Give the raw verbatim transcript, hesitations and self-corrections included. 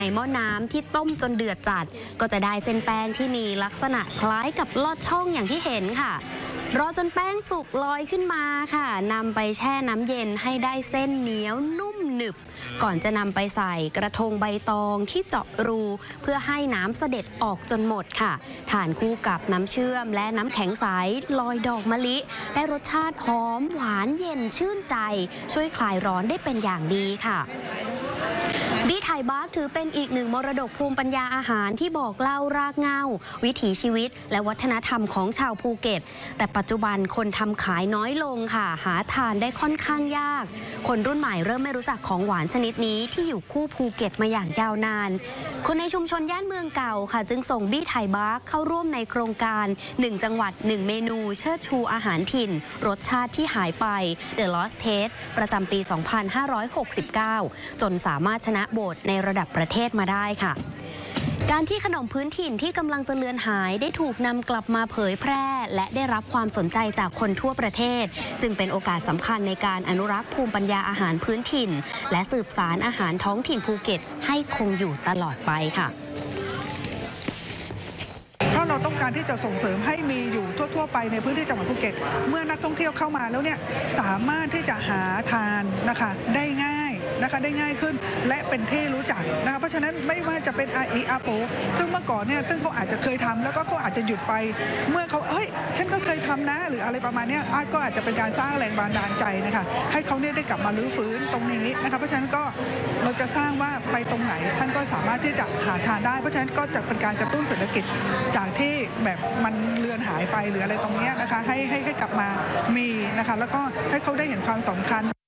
ในหม้อน้ำที่ต้มจนเดือดจัดก็จะได้เส้นแป้งที่มีลักษณะคล้ายกับลอดช่องอย่างที่เห็นค่ะรอจนแป้งสุกลอยขึ้นมาค่ะนำไปแช่น้ำเย็นให้ได้เส้นเหนียวนุ่มหนึบก่อนจะนำไปใส่กระทงใบตองที่เจาะรูเพื่อให้น้ำเสด็จออกจนหมดค่ะทานคู่กับน้ำเชื่อมและน้ำแข็งใสลอยดอกมะลิได้รสชาติหอมหวานเย็นชื่นใจช่วยคลายร้อนได้เป็นอย่างดีค่ะบี้ไทยบาร์กถือเป็นอีกหนึ่งมรดกภูมิปัญญาอาหารที่บอกเล่ารากเหง้าวิถีชีวิตและวัฒนธรรมของชาวภูเก็ตแต่ปัจจุบันคนทำขายน้อยลงค่ะหาทานได้ค่อนข้างยากคนรุ่นใหม่เริ่มไม่รู้จักของหวานชนิดนี้ที่อยู่คู่ภูเก็ตมาอย่างยาวนานคนในชุมชนย่านเมืองเก่าค่ะจึงส่งบี้ไทยบาร์กเข้าร่วมในโครงการหนึ่งจังหวัดหนึ่งเมนูเชิดชูอาหารถิ่นรสชาติที่หายไป The Lost Taste ประจำปี สองพันห้าร้อยหกสิบเก้า จนสามารถชนะโหวตในระดับประเทศมาได้ค่ะการที่ขนมพื้นถิ่นที่กำลังจะเลือนหายได้ถูกนำกลับมาเผยแพร่และได้รับความสนใจจากคนทั่วประเทศจึงเป็นโอกาสสำคัญในการอนุรักษ์ภูมิปัญญาอาหารพื้นถิ่นและสืบสานอาหารท้องถิ่นภูเก็ตให้คงอยู่ตลอดไปค่ะเพราะเราต้องการที่จะส่งเสริมให้มีอยู่ทั่วๆไปในพื้นที่จังหวัดภูเก็ตเมื่อนักท่องเที่ยวเข้ามาแล้วเนี่ยสามารถที่จะหาทานนะคะได้ง่ายนะคะได้ง่ายขึ้นและเป็นที่รู้จักนะคะเพราะฉะนั้นไม่ว่าจะเป็นอาอีอาโปซึ่งเมื่อก่อนเนี่ยซึ่งเขาอาจจะเคยทำแล้วก็เขาอาจจะหยุดไปเมื่อเขาเอ้ยฉันก็เคยทำนะหรืออะไรประมาณนี้อาจก็อาจจะเป็นการสร้างแรงบันดาลใจนะคะให้เขาเนี่ยได้กลับมารื้อฟื้นตรงนี้นะคะเพราะฉะนั้นก็เราจะสร้างว่าไปตรงไหนท่านก็สามารถที่จะหาทานได้เพราะฉะนั้นก็จะเป็นการกระตุ้นเศรษฐกิจจากที่แบบมันเลือนหายไปหรืออะไรตรงนี้นะคะให้ให้ให้กลับมามีนะคะแล้วก็ให้เขาได้เห็นความสำคัญ